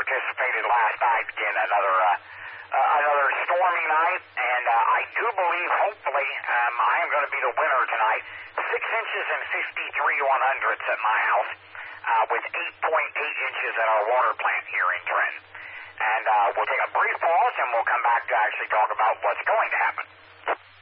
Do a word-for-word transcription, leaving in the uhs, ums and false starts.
participated last night in another uh, uh, another stormy night, and uh, I do believe, hopefully, um, I am going to be the winner tonight. Six inches and fifty-three one hundredths at my house, uh, with eight point eight inches at our water plant here in Trenton. And uh, we'll take a brief pause, and we'll come back to actually talk about what's going to happen.